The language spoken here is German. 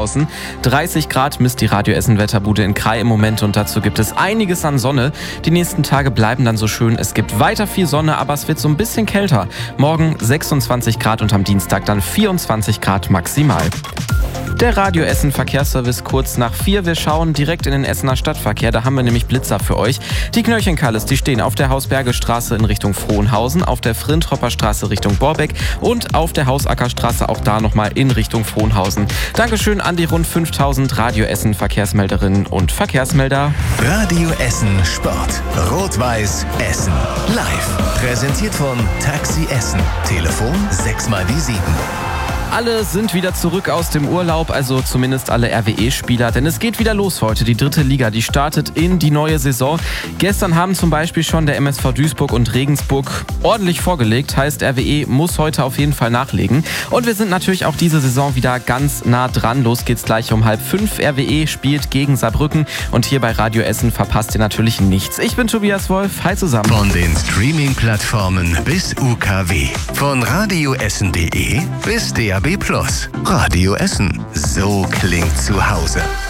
draußen. 30 Grad misst die Radio Essen Wetterbude in Krai im Moment und dazu gibt es einiges an Sonne. Die nächsten Tage bleiben dann so schön. Es gibt weiter viel Sonne, aber es wird so ein bisschen kälter. Morgen 26 Grad und am Dienstag dann 24 Grad maximal. Der Radio Essen Verkehrsservice kurz nach 4. Wir schauen direkt in den Essener Stadtverkehr. Da haben wir nämlich Blitzer für euch. Die Knöllchenkalles, die stehen auf der Hausbergestraße in Richtung Frohnhausen, auf der Frintropper Straße Richtung Borbeck und auf der Hausackerstraße auch da nochmal in Richtung Frohnhausen. Dankeschön an die rund 5000 Radio Essen Verkehrsmelderinnen und Verkehrsmelder. Radio Essen Sport. Rot-Weiß Essen. Live. Präsentiert von Taxi Essen. Telefon 6x7. Alle sind wieder zurück aus dem Urlaub, also zumindest alle RWE-Spieler, denn es geht wieder los heute. Die 3. Liga, die startet in die neue Saison. Gestern haben zum Beispiel schon der MSV Duisburg und Regensburg ordentlich vorgelegt, heißt RWE muss heute auf jeden Fall nachlegen. Und wir sind natürlich auch diese Saison wieder ganz nah dran. Los geht's gleich um 4:30. RWE spielt gegen Saarbrücken und hier bei Radio Essen verpasst ihr natürlich nichts. Ich bin Tobias Wolf, hi zusammen. Von den Streaming-Plattformen bis UKW, von radioessen.de bis DAB+. Radio Essen, so klingt zu Hause.